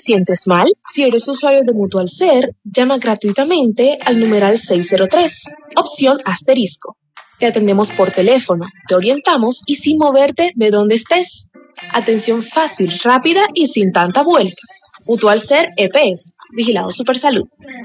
sientes mal? Si eres usuario de Mutual Ser, llama gratuitamente al numeral 603, opción asterisco. Te atendemos por teléfono, te orientamos y sin moverte de donde estés. Atención fácil, rápida y sin tanta vuelta. Mutual Ser EPS, Vigilado Supersalud.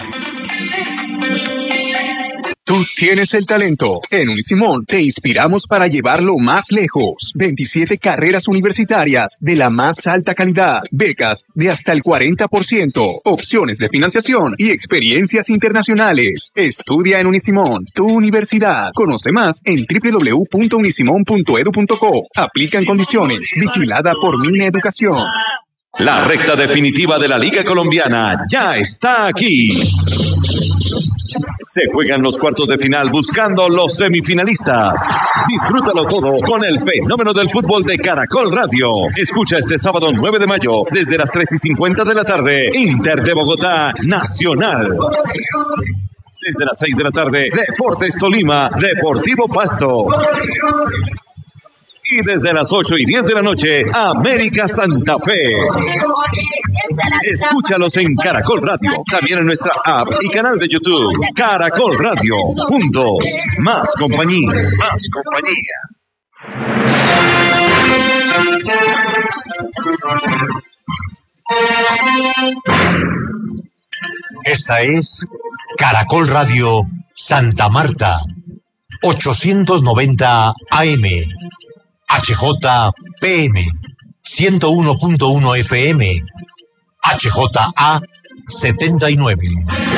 Tú tienes el talento. En Unisimón te inspiramos para llevarlo más lejos. 27 carreras universitarias de la más alta calidad. Becas de hasta el 40%. Opciones de financiación y experiencias internacionales. Estudia en Unisimón, tu universidad. Conoce más en www.unisimon.edu.co. Aplican condiciones. Vigilada por Mineducación. La recta definitiva de la Liga Colombiana ya está aquí. Se juegan los cuartos de final buscando los semifinalistas. Disfrútalo todo con el fenómeno del fútbol de Caracol Radio. Escucha este sábado 9 de mayo desde las 3:50 de la tarde. Inter de Bogotá, Nacional. Desde las 6 de la tarde, Deportes Tolima, Deportivo Pasto. Y desde las 8:10 de la noche, América Santa Fe. Escúchalos en Caracol Radio, también en nuestra app y canal de YouTube. Caracol Radio, juntos, más compañía. Más compañía. Esta es Caracol Radio Santa Marta, 890 AM. HJPM 101.1 FM, HJA 79.